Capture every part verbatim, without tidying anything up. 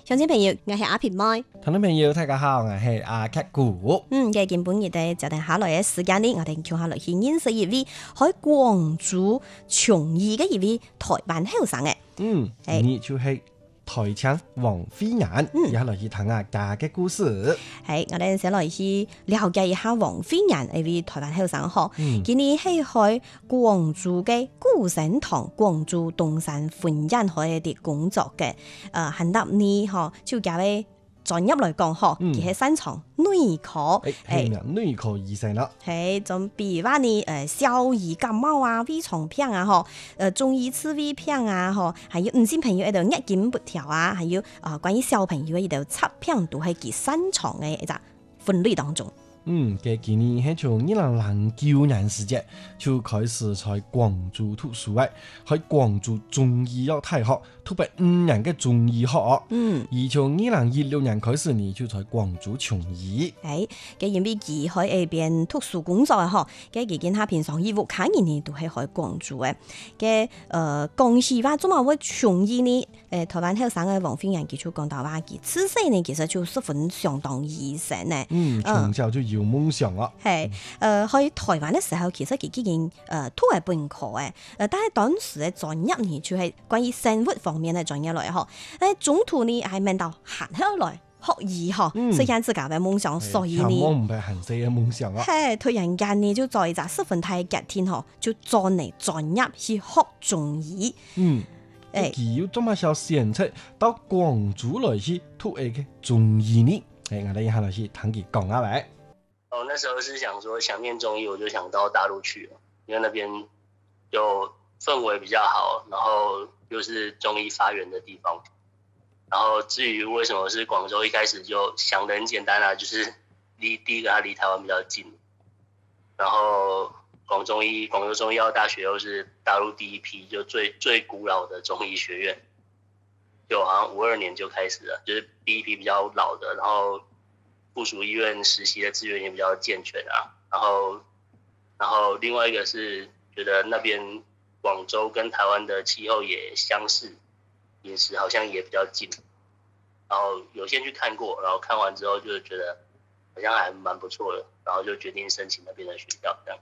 乡亲朋友，我係阿平妹。 聽眾朋友，大家好，我係阿劇古。 嗯，嘅今本日哋就定下來嘅時間呢，我哋叫下來去認識一位喺廣州從醫嘅一位台灣後生嘅。 嗯，你就係台腔王菲妍，以下來去聽下家嘅故事。 係，我哋先來去了解一下王菲妍呢位台灣後生嗬。今年係喺廣州嘅古城堂廣州東山婚宴開啲工作嘅，誒，很得呢嗬，就叫佢專業來講嗬，佢係擅長內科， 係咩內科醫生啦？ 係，仲比如話呢，誒，小兒感冒啊、胃腸病啊，嗬，誒，中醫刺胃病啊，嗬，還有五線朋友喺度月經不調啊，還有啊，關於小朋友喺度測病都係佢擅長嘅一個分類當中。 嗯，嘅今年係從二零零九年時節就開始在廣州讀書嘅，喺廣州中醫藥大學讀咗五年嘅中醫學。嗯，而從二零一六年開始呢，就在廣州從醫。 誒，嘅因為佢喺嗰邊讀書工作嘅嗬，嘅佢見他平常義務卡年年都係喺廣州嘅。嘅誒，講起話做乜會從醫呢？誒，台灣後生嘅王菲妍佢就講到話，佢自細呢其實就十分相當醫生呢。 嗯，從小就有夢想啊。 係誒、呃，去台灣嘅時候，其實佢已經誒都係本科嘅，誒，但係當時嘅專業呢，就係關於生活方面嘅專業來嗬。誒，中途呢係問到行下來學醫嗬，實現自己嘅夢想，所以呢， 唔係行死嘅夢想啊。 係突然間呢，就在一十分太嘅天嗬，就轉嚟專業去學中醫。嗯。 誒，佢要做乜小選擇到廣州來去讀一個中醫呢？誒，我哋一下來去聽佢講下嚟。 哦，那時候是想說想念中醫，我就想到大陸去了，因為那邊就氛圍比較好，然後又是中醫發源的地方。然後至於為什麼是廣州，一開始就想得很簡單啦，就是離第一個它離台灣比較近，然後廣中醫廣州中醫藥大學又是大陸第一批就最最古老的中醫學院，就好像五二年就開始了，就是第一批比較老的，然後附屬醫院實習的資源也比較健全啊，然後，然後另外一個是覺得那邊廣州跟台灣的氣候也相似，飲食好像也比較近，然後有先去看過，然後看完之後就覺得好像還蠻不錯的，然後就決定申請那邊的學校，這樣。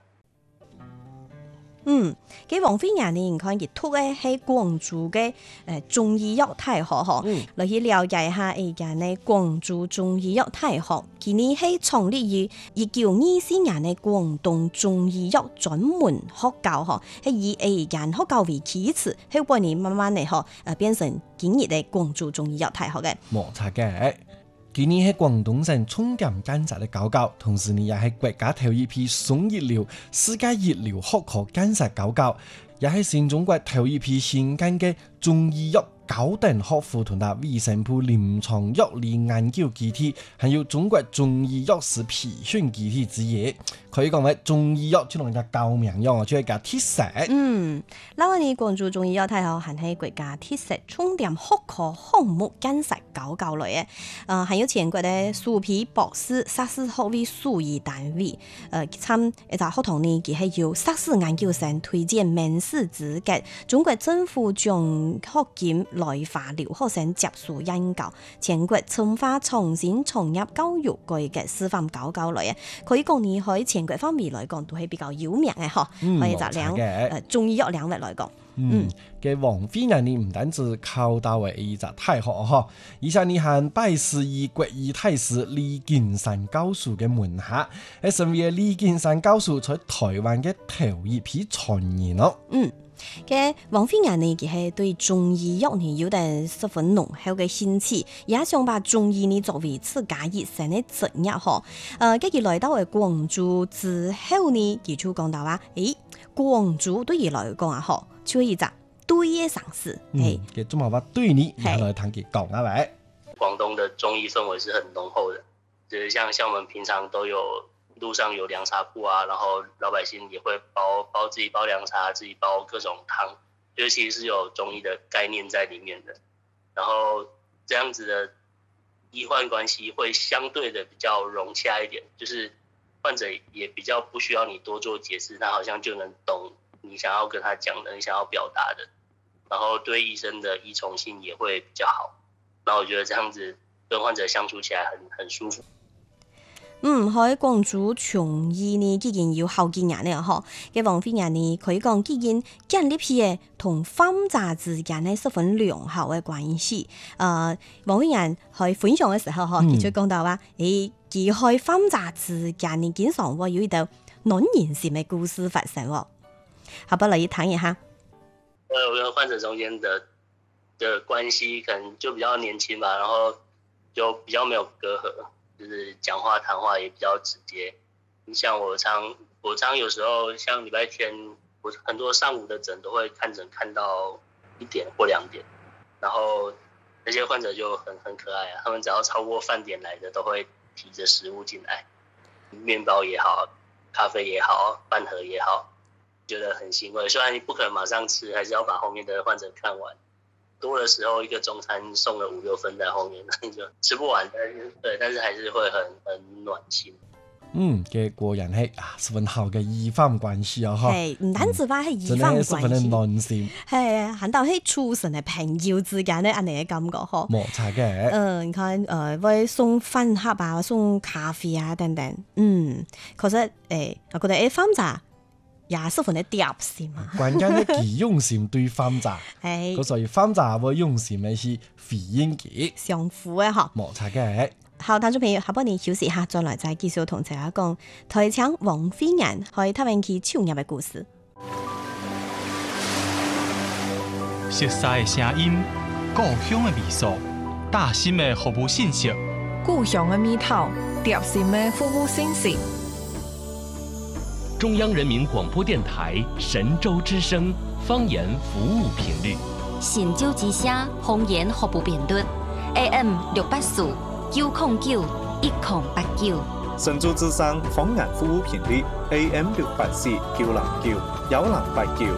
嗯，佢王菲妍呢，看佢讀嘅係廣州嘅誒中醫藥大學嗬，嚟去了解一下而家呢廣州中醫藥大學，佢呢係創立於一九二四年嘅廣東中醫藥專門學校嗬，係以而家學校為起始，後半年慢慢嚟嗬，誒變成今日嘅廣州中醫藥大學嘅。 冇錯嘅。今年係廣東省重點建設的高校，同時呢也係國家頭一批雙一流世界一流學科建設高校，也係新中國頭一批新建嘅中醫藥高等學府同埋衛生部臨床藥理研究基地，還有中國中醫藥師培訓基地之一。可以講為中醫藥就同人家高名樣啊，就係個特色。嗯， 嗱我哋廣州中醫藥大學係係國家特色重點學科項目建設高校嚟嘅，誒還有全國嘅首批博士碩士學位屬於單位，誒參一個學堂呢，佢係要碩士研究生推薦面試資格，中國政府獎學金來華留學生接受研究，全國深化創新創業教育改革示範高校嚟嘅，可以講你喺全國方面來講都係比較有名嘅嗬，可以就兩誒中醫藥兩域來講。 嗯，嘅王菲妍呢唔單止考到嘅一隻大學嗬，而且你係拜師於國醫大師李景山教授嘅門下，誒，身為李景山教授在台灣嘅頭一批傳人咯。 嗯。嘅王菲妍呢，佢係對中醫藥呢有得十分濃厚嘅興趣，也想把中醫呢作為自家一生嘅職業嗬。誒，跟住來到嘅廣州之後呢，佢就講到話，誒，廣州對佢來講啊，嗬，就係一個對嘅城市。 嗯，嘅中華話對你，然後嚟談佢講下嚟。 廣東的中醫氛圍是很濃厚的，就是像像我們平常都有。路上有涼茶鋪啊，然後老百姓也會包包自己包涼茶，自己包各種湯，就是其實是有中醫的概念在裡面的。然後這樣子的醫患關係會相對的比較融洽一點，就是患者也比較不需要你多做解釋，他好像就能懂你想要跟他講的，你想要表達的。然後對醫生的依從性也會比較好。 那我觉得这样子跟患者相處起來很很舒服。 嗯，喺廣州從醫呢，已經有好幾年了嗬。嘅王菲人呢，可以講已經建立起嘅同患者之間呢十分良好嘅關係。呃，王菲人喺分享嘅時候嗬，佢就講到話，誒，佢喺患者之間呢，經常會有一道暖人心嘅故事發生喎。好，不，來談一下。 呃，我跟患者中間的的關係可能就比較年輕吧，然後就比較沒有隔閡。就是講話談話也比較直接。你像我常我常有時候像禮拜天，我很多上午的診都會看診看到一點或兩點，然後那些患者就很很可愛啊，他們只要超過飯點來的都會提着食物進來，麵包也好，咖啡也好，飯盒也好，覺得很欣慰。雖然你不可能馬上吃，還是要把後面的患者看完。多的時候，一個中餐送了五六份在後面，就吃不完。但是對，但是還是會很很暖心。 嗯，嘅果然係啊，十分好嘅醫患關係啊！嗬， 係唔單止話係醫患關係， 十分嘅暖心。 係，喊到係廚神嘅朋友之間咧，安尼嘅感覺嗬。 冇錯嘅。 嗯，你看，誒，會送飯盒啊，送咖啡啊等等。嗯，其實誒，我覺得誒，患者也十分的貼心啊！ 關鍵係佢用心對患者，咁所以患者會用心嘅去回應佢， 相互嘅嗬。 冇錯嘅。 好，聽眾朋友，下半年休息下，再來再繼續同大家講台唱王菲人喺台灣去創業嘅故事。 熟悉嘅聲音，故鄉嘅味素，大心嘅服務信息， 故鄉嘅味道，貼心嘅服務信息。 中央人民廣播電台神州之聲方言服務頻率， 神州之聲方言服務頻率 A M 六八四九零九一零八九， 神州之聲方言服務頻率 A M 六八四九零九一零八九。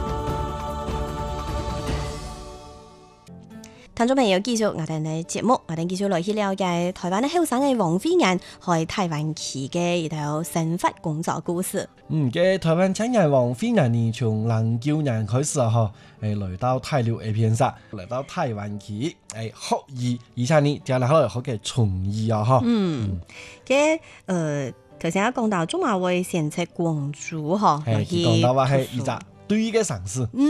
聽眾朋友，繼續我哋嘅節目，我哋繼續來去了解台灣嘅後生嘅王菲人喺台灣期嘅一條生活工作故事。 嗯，嘅台灣青年王菲人呢，從零九年開始啊，嗬，誒來到大陸呢邊曬，來到台灣期，誒學醫，而且呢，接落嚟學嘅從醫啊，嗬。嗯， 嘅誒頭先講到中華會先出廣州嗬， 係講到話係一個對嘅城市。